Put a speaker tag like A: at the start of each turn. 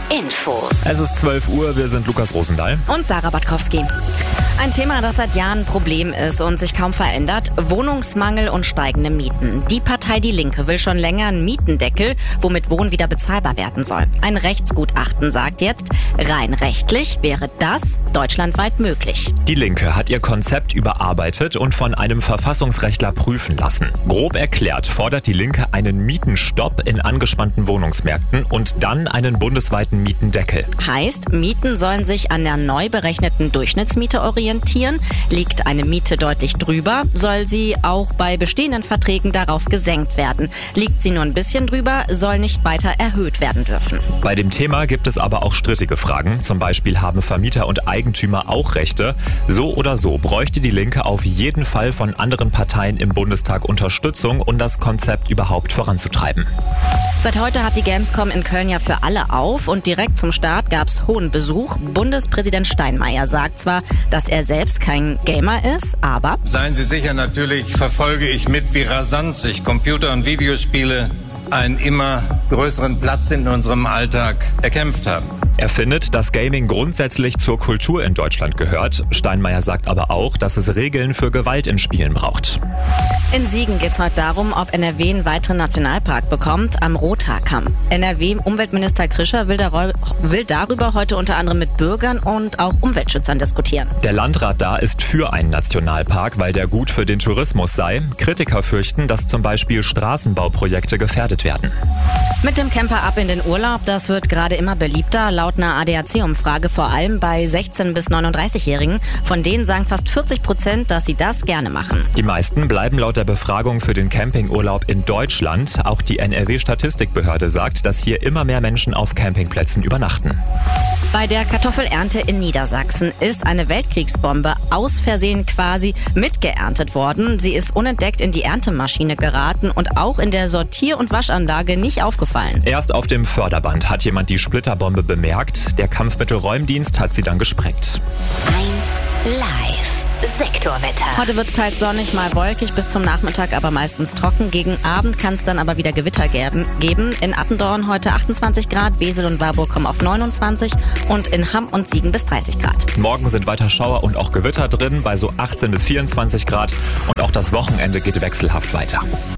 A: Infos.
B: Es ist 12 Uhr, wir sind Lukas Rosendahl.
A: Und Sarah Batkowski. Ein Thema, das seit Jahren ein Problem ist und sich kaum verändert: Wohnungsmangel und steigende Mieten. Die Partei Die Linke will schon länger einen Mietendeckel, womit Wohnen wieder bezahlbar werden soll. Ein Rechtsgutachten sagt jetzt, rein rechtlich wäre das deutschlandweit möglich.
B: Die Linke hat ihr Konzept überarbeitet und von einem Verfassungsrechtler prüfen lassen. Grob erklärt fordert die Linke einen Mietenstopp in angespannten Wohnungsmärkten und dann einen bundesweiten Mietendeckel.
A: Heißt, Mieten sollen sich an der neu berechneten Durchschnittsmiete orientieren. Liegt eine Miete deutlich drüber, soll sie auch bei bestehenden Verträgen darauf gesenkt werden. Liegt sie nur ein bisschen drüber, soll nicht weiter erhöht werden dürfen.
B: Bei dem Thema gibt es aber auch strittige Fragen. Zum Beispiel haben Vermieter und Eigentümer auch Rechte. So oder so bräuchte die Linke auf jeden Fall von anderen Parteien im Bundestag Unterstützung, um das Konzept überhaupt voranzutreiben.
A: Seit heute hat die Gamescom in Köln ja für alle auf und direkt zum Start gab's hohen Besuch. Bundespräsident Steinmeier sagt zwar, dass er selbst kein Gamer ist, aber...
C: Seien Sie sicher, natürlich verfolge ich mit, wie rasant sich Computer- und Videospiele einen immer größeren Platz in unserem Alltag erkämpft haben.
B: Er findet, dass Gaming grundsätzlich zur Kultur in Deutschland gehört. Steinmeier sagt aber auch, dass es Regeln für Gewalt in Spielen braucht.
A: In Siegen geht es heute darum, ob NRW einen weiteren Nationalpark bekommt am Rothaarkamm. NRW-Umweltminister Krischer will darüber heute unter anderem mit Bürgern und auch Umweltschützern diskutieren.
B: Der Landrat da ist für einen Nationalpark, weil der gut für den Tourismus sei. Kritiker fürchten, dass zum Beispiel Straßenbauprojekte gefährdet werden.
A: Mit dem Camper ab in den Urlaub, das wird gerade immer beliebter. Laut einer ADAC-Umfrage vor allem bei 16- bis 39-Jährigen. Von denen sagen fast 40%, dass sie das gerne machen.
B: Die meisten bleiben laut der Befragung für den Campingurlaub in Deutschland. Auch die NRW-Statistikbehörde sagt, dass hier immer mehr Menschen auf Campingplätzen übernachten.
A: Bei der Kartoffelernte in Niedersachsen ist eine Weltkriegsbombe aus Versehen quasi mitgeerntet worden. Sie ist unentdeckt in die Erntemaschine geraten und auch in der Sortier- und Waschanlage nicht aufgefallen.
B: Erst auf dem Förderband hat jemand die Splitterbombe bemerkt. Der Kampfmittelräumdienst hat sie dann gesprengt.
A: 1 Live. Sektorwetter. Heute wird es teils sonnig, mal wolkig, bis zum Nachmittag aber meistens trocken. Gegen Abend kann es dann aber wieder Gewitter geben. In Attendorn heute 28 Grad, Wesel und Warburg kommen auf 29 und in Hamm und Siegen bis 30 Grad.
B: Morgen sind weiter Schauer und auch Gewitter drin bei so 18 bis 24 Grad und auch das Wochenende geht wechselhaft weiter.